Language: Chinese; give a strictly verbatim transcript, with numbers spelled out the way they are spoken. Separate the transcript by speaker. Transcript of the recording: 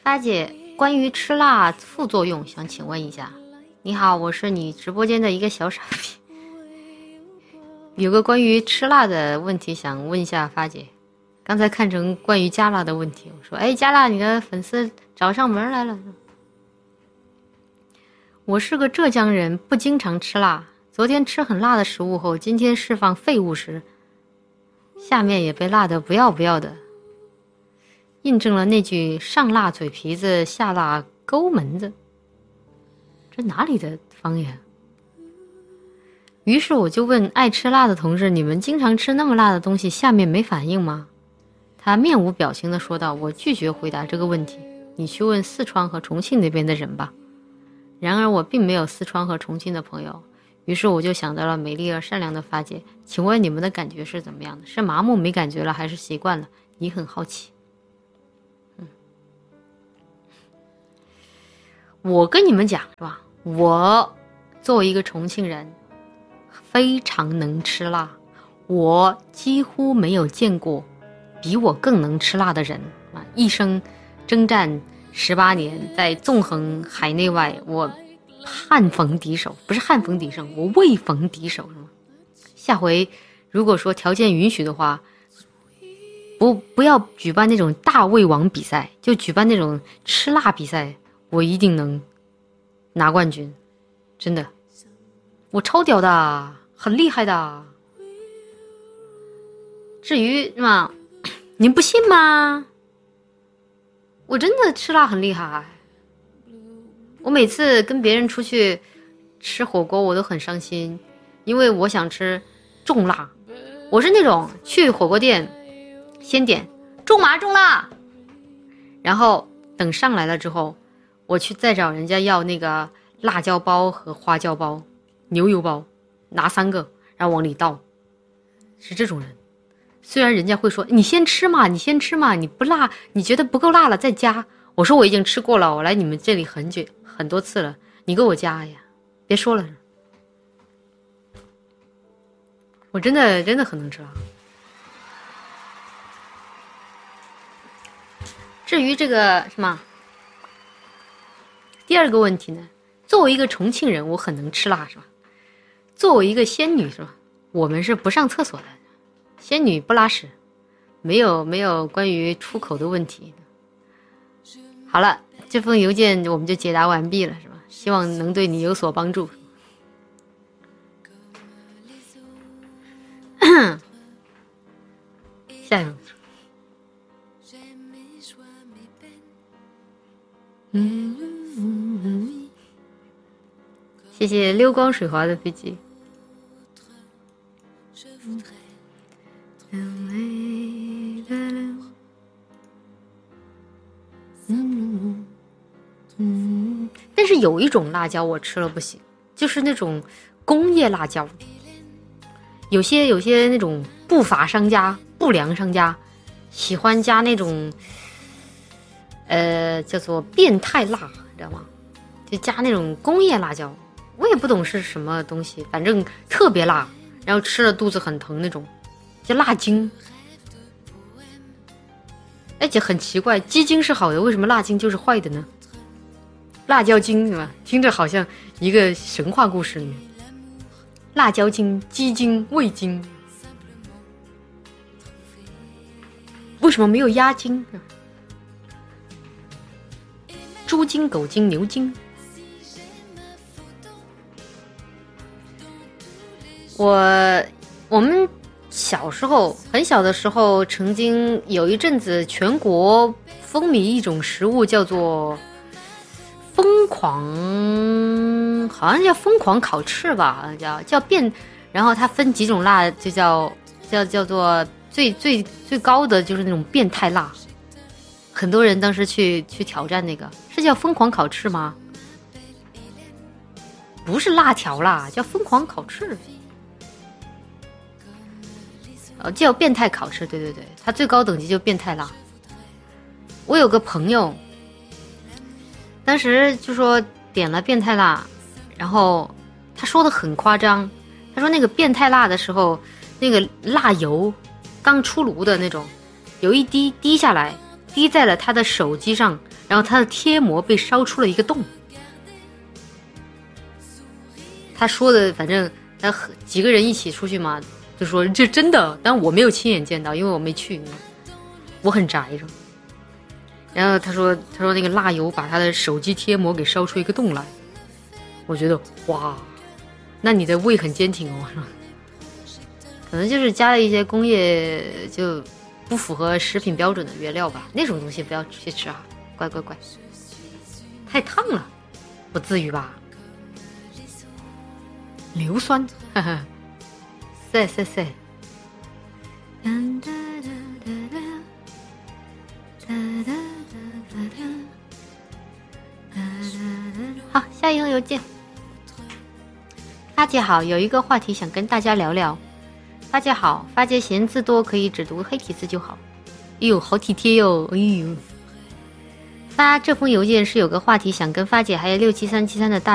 Speaker 1: 发姐，关于吃辣副作用想请问一下。你好，我是你直播间的一个小傻逼，有个关于吃辣的问题想问一下发姐。刚才看成关于加辣的问题，我说哎，加辣你的粉丝找上门来了。我是个浙江人，不经常吃辣，昨天吃很辣的食物后，今天释放废物时下面也被辣得不要不要的，印证了那句上辣嘴皮子，下辣沟门子。这哪里的方言？于是我就问爱吃辣的同事，你们经常吃那么辣的东西，下面没反应吗？他面无表情地说道，我拒绝回答这个问题，你去问四川和重庆那边的人吧。然而我并没有四川和重庆的朋友，于是我就想到了美丽而善良的发姐，请问你们的感觉是怎么样的？是麻木没感觉了，还是习惯了？你很好奇。嗯，我跟你们讲是吧，我作为一个重庆人非常能吃辣，我几乎没有见过比我更能吃辣的人啊！一生征战十八年，在纵横海内外，我汉逢敌手，不是汉逢敌胜，我未逢敌手是吗？下回如果说条件允许的话，不不要举办那种大胃王比赛，就举办那种吃辣比赛，我一定能拿冠军，真的，我超屌的，很厉害的。至于是吧，您不信吗？我真的吃辣很厉害，我每次跟别人出去吃火锅我都很伤心，因为我想吃重辣。我是那种去火锅店先点重麻重辣，然后等上来了之后，我去再找人家要那个辣椒包和花椒包、牛油包，拿三个然后往里倒，是这种人。虽然人家会说你先吃嘛，你先吃嘛，你不辣，你觉得不够辣了再加。我说我已经吃过了，我来你们这里很久很多次了，你给我加呀，别说了。我真的真的很能吃辣。至于这个什么第二个问题呢，作为一个重庆人，我很能吃辣是吧？作为一个仙女是吧？我们是不上厕所的。仙女不拉屎，没有没有关于出口的问题。好了，这封邮件我们就解答完毕了，是吧？希望能对你有所帮助。下一封。嗯，谢谢溜光水滑的飞机。但是有一种辣椒我吃了不行，就是那种工业辣椒。有些有些那种不法商家、不良商家喜欢加那种呃叫做变态辣，知道吗？就加那种工业辣椒，我也不懂是什么东西，反正特别辣，然后吃了肚子很疼那种，叫辣精。而且很奇怪，鸡精是好的，为什么辣精就是坏的呢？辣椒精是吧？听着好像一个神话故事里面，辣椒精、鸡精、味精，为什么没有鸭精？猪精、狗精、牛精。我我们小时候很小的时候，曾经有一阵子全国风靡一种食物，叫做疯狂，好像叫疯狂烤翅吧，好像叫叫变，然后它分几种辣，就叫叫叫做最最最高的就是那种变态辣。很多人当时去去挑战那个，是叫疯狂烤翅吗？不是辣条啦，叫疯狂烤翅。哦，叫变态烤翅，对对对，它最高等级就变态辣。我有个朋友，当时就说点了变态辣，然后他说的很夸张，他说那个变态辣的时候，那个辣油刚出炉的那种，有一滴滴下来，滴在了他的手机上， 然后他的贴膜被烧出了一个洞。他说的，反正他几个人一起出去嘛，就说这真的，但我没有亲眼见到，因为我没去，我很宅着。然后他说，他说那个蜡油把他的手机贴膜给烧出一个洞来。我觉得哇，那你的胃很坚挺哦，是吧？可能就是加了一些工业就不符合食品标准的原料吧，那种东西不要去吃啊，乖乖乖，太烫了，不至于吧？硫酸，哈哈，塞塞塞。好，下一封邮件。发姐好，有一个话题想跟大家聊聊。发姐好，发姐嫌字多，可以只读黑体字就好。哎呦，好体贴哟！哎呦，发这封邮件是有个话题想跟发姐还有六七三七三的大